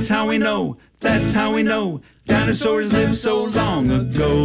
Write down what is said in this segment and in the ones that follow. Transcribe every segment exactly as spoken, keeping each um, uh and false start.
That's how we know, that's how we know dinosaurs lived so long ago.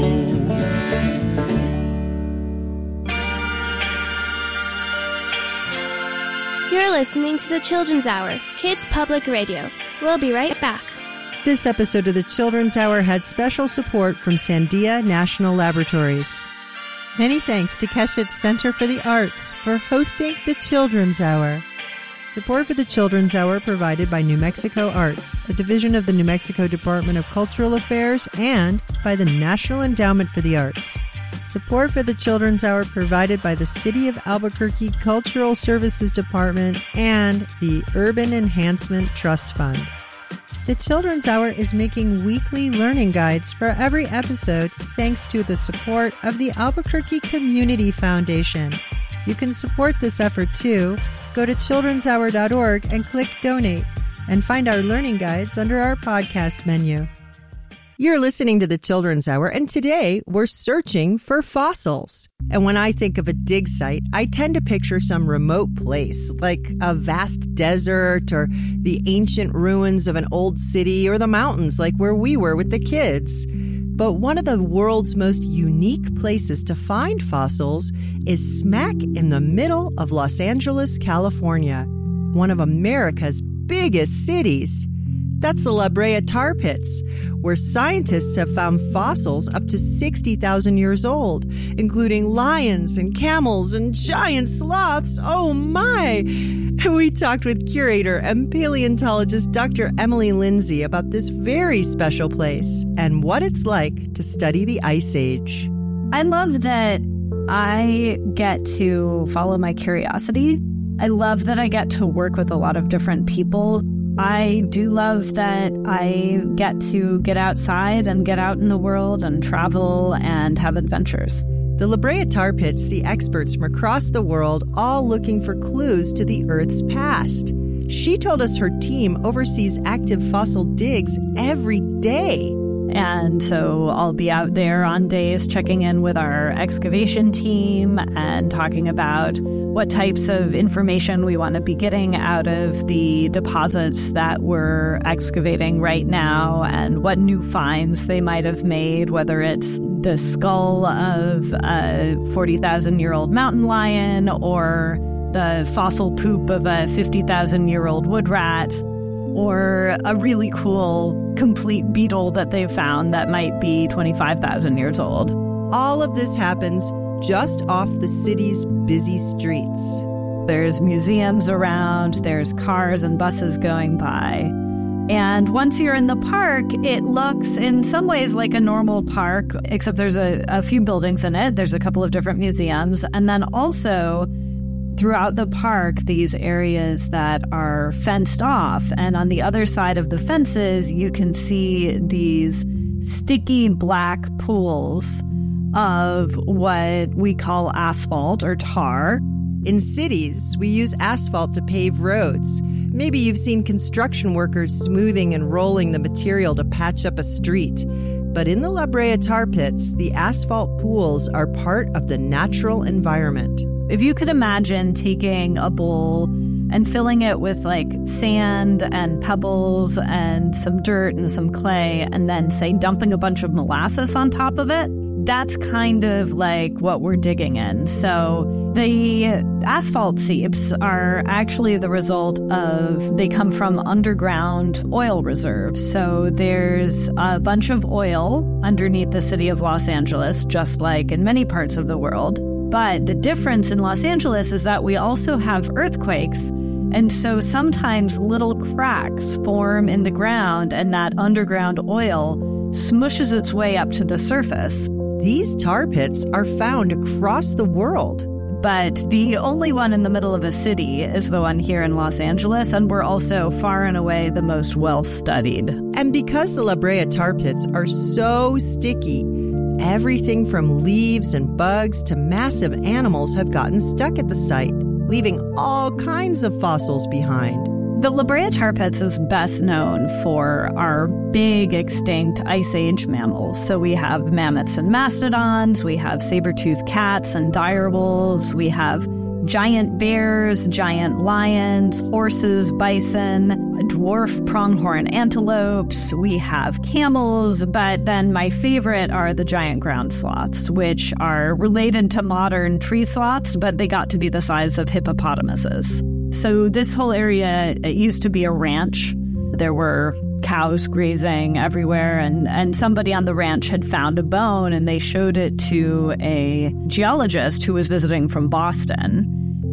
You're listening to the Children's Hour, Kids Public Radio. We'll be right back. This episode of the Children's Hour had special support from Sandia National Laboratories. Many thanks to Keshet Center for the Arts for hosting the Children's Hour. Support for the Children's Hour provided by New Mexico Arts, a division of the New Mexico Department of Cultural Affairs, and by the National Endowment for the Arts. Support for the Children's Hour provided by the City of Albuquerque Cultural Services Department and the Urban Enhancement Trust Fund. The Children's Hour is making weekly learning guides for every episode thanks to the support of the Albuquerque Community Foundation. You can support this effort too. Go to children's hour dot org and click Donate, and find our learning guides under our podcast menu. You're listening to the Children's Hour, and today we're searching for fossils. And when I think of a dig site, I tend to picture some remote place, like a vast desert or the ancient ruins of an old city or the mountains, like where we were with the kids. But one of the world's most unique places to find fossils is smack in the middle of Los Angeles, California, one of America's biggest cities. That's the La Brea Tar Pits, where scientists have found fossils up to sixty thousand years old, including lions and camels and giant sloths. Oh my! We talked with curator and paleontologist Doctor Emily Lindsay about this very special place and what it's like to study the Ice Age. I love that I get to follow my curiosity. I love that I get to work with a lot of different people. I do love that I get to get outside and get out in the world and travel and have adventures. The La Brea Tar Pits see experts from across the world all looking for clues to the Earth's past. She told us her team oversees active fossil digs every day. And so I'll be out there on days checking in with our excavation team and talking about what types of information we want to be getting out of the deposits that we're excavating right now and what new finds they might have made, whether it's the skull of a forty thousand year old mountain lion or the fossil poop of a fifty thousand year old wood rat, or a really cool complete beetle that they've found that might be twenty-five thousand years old. All of this happens just off the city's busy streets. There's museums around, there's cars and buses going by. And once you're in the park, it looks in some ways like a normal park, except there's a, a few buildings in it. There's a couple of different museums. And then also throughout the park, these areas that are fenced off. And on the other side of the fences, you can see these sticky black pools of what we call asphalt or tar. In cities, we use asphalt to pave roads. Maybe you've seen construction workers smoothing and rolling the material to patch up a street. But in the La Brea Tar Pits, the asphalt pools are part of the natural environment. If you could imagine taking a bowl and filling it with like sand and pebbles and some dirt and some clay, and then say dumping a bunch of molasses on top of it, that's kind of like what we're digging in. So the asphalt seeps are actually the result of, they come from underground oil reserves. So there's a bunch of oil underneath the city of Los Angeles, just like in many parts of the world. But the difference in Los Angeles is that we also have earthquakes. And so sometimes little cracks form in the ground and that underground oil smushes its way up to the surface. These tar pits are found across the world. But the only one in the middle of a city is the one here in Los Angeles, and we're also far and away the most well-studied. And because the La Brea tar pits are so sticky, everything from leaves and bugs to massive animals have gotten stuck at the site, leaving all kinds of fossils behind. The La Brea Tar Pits is best known for our big extinct Ice Age mammals. So we have mammoths and mastodons, we have saber-toothed cats and dire wolves, we have giant bears, giant lions, horses, bison, dwarf pronghorn antelopes, we have camels, but then my favorite are the giant ground sloths, which are related to modern tree sloths, but they got to be the size of hippopotamuses. So this whole area, it used to be a ranch. There were cows grazing everywhere, and, and somebody on the ranch had found a bone, and they showed it to a geologist who was visiting from Boston.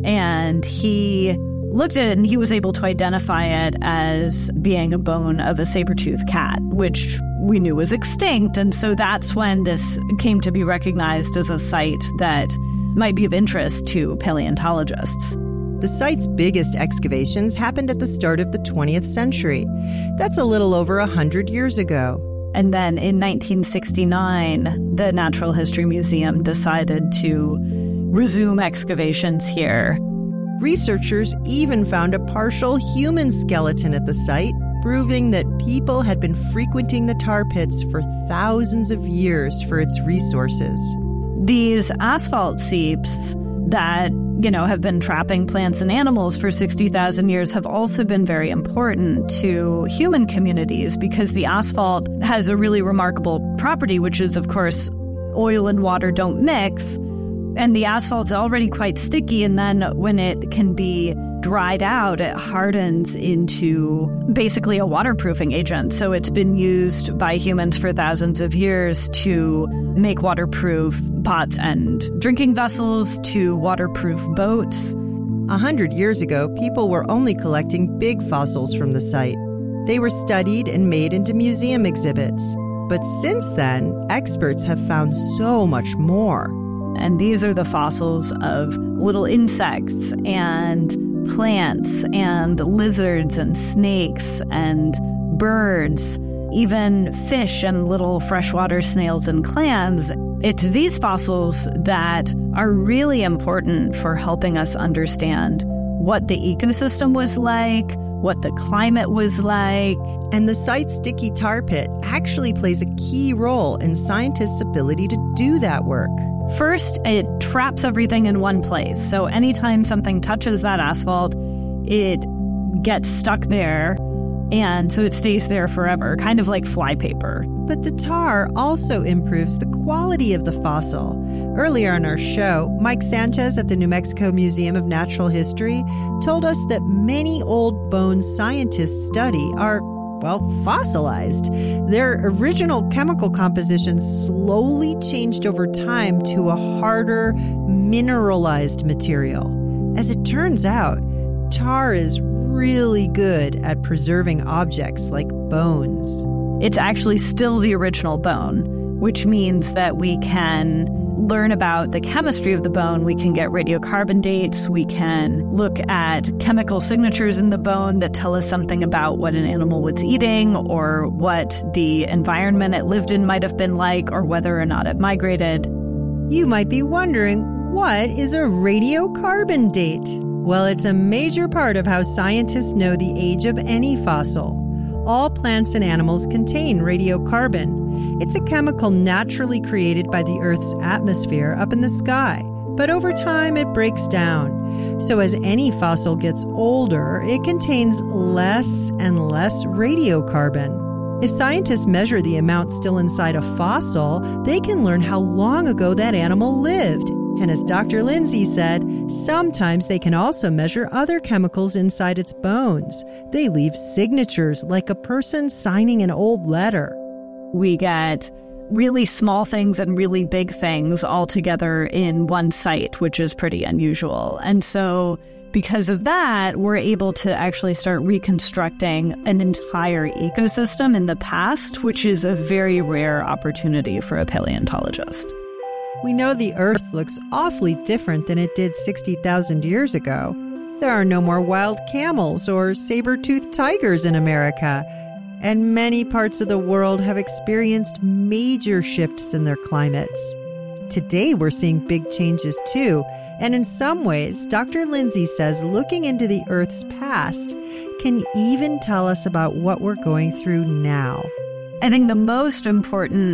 And he looked at it, and he was able to identify it as being a bone of a saber-toothed cat, which we knew was extinct. And so that's when this came to be recognized as a site that might be of interest to paleontologists. The site's biggest excavations happened at the start of the twentieth century. That's a little over one hundred years ago. And then in nineteen sixty-nine, the Natural History Museum decided to resume excavations here. Researchers even found a partial human skeleton at the site, proving that people had been frequenting the tar pits for thousands of years for its resources. These asphalt seeps that, you know, have been trapping plants and animals for sixty thousand years have also been very important to human communities because the asphalt has a really remarkable property, which is, of course, oil and water don't mix. And the asphalt's already quite sticky, and then when it can be dried out, it hardens into basically a waterproofing agent. So it's been used by humans for thousands of years to make waterproof pots and drinking vessels, to waterproof boats. A hundred years ago, people were only collecting big fossils from the site. They were studied and made into museum exhibits. But since then, experts have found so much more. And these are the fossils of little insects and plants and lizards and snakes and birds, even fish and little freshwater snails and clams. It's these fossils that are really important for helping us understand what the ecosystem was like, what the climate was like. And the site's sticky tar pit actually plays a key role in scientists' ability to do that work. First, it traps everything in one place. So anytime something touches that asphalt, it gets stuck there, and so it stays there forever, kind of like flypaper. But the tar also improves the quality of the fossil. Earlier in our show, Mike Sanchez at the New Mexico Museum of Natural History told us that many old bones scientists study are, well, fossilized. Their original chemical composition slowly changed over time to a harder, mineralized material. As it turns out, tar is really good at preserving objects like bones. It's actually still the original bone, which means that we can learn about the chemistry of the bone. We can get radiocarbon dates. We can look at chemical signatures in the bone that tell us something about what an animal was eating or what the environment it lived in might have been like or whether or not it migrated. You might be wondering, what is a radiocarbon date? Well, it's a major part of how scientists know the age of any fossil. All plants and animals contain radiocarbon. It's a chemical naturally created by the Earth's atmosphere up in the sky, but over time it breaks down. So as any fossil gets older, it contains less and less radiocarbon. If scientists measure the amount still inside a fossil, they can learn how long ago that animal lived. And as Doctor Lindsay said, sometimes they can also measure other chemicals inside its bones. They leave signatures like a person signing an old letter. We get really small things and really big things all together in one site, which is pretty unusual. And so because of that, we're able to actually start reconstructing an entire ecosystem in the past, which is a very rare opportunity for a paleontologist. We know the Earth looks awfully different than it did sixty thousand years ago. There are no more wild camels or saber-toothed tigers in America, and many parts of the world have experienced major shifts in their climates. Today we're seeing big changes too, and in some ways, Doctor Lindsay says looking into the Earth's past can even tell us about what we're going through now. I think the most important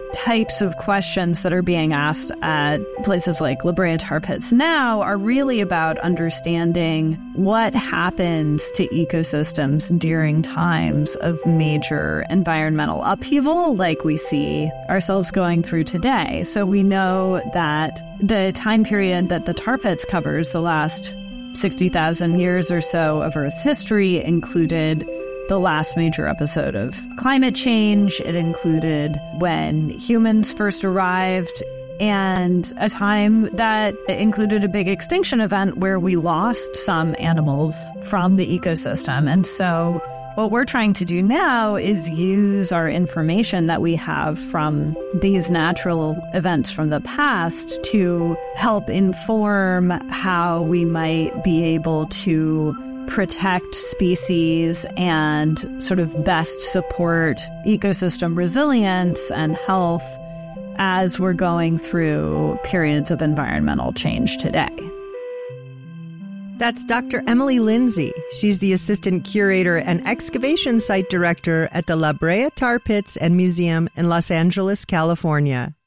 types of questions that are being asked at places like La Brea Tar Pits now are really about understanding what happens to ecosystems during times of major environmental upheaval like we see ourselves going through today. So we know that the time period that the tar pits covers, the last sixty thousand years or so of Earth's history, included the last major episode of climate change. It included when humans first arrived, and a time that included a big extinction event where we lost some animals from the ecosystem. And so what we're trying to do now is use our information that we have from these natural events from the past to help inform how we might be able to protect species and sort of best support ecosystem resilience and health as we're going through periods of environmental change today. That's Doctor Emily Lindsay. She's the assistant curator and excavation site director at the La Brea Tar Pits and Museum in Los Angeles, California.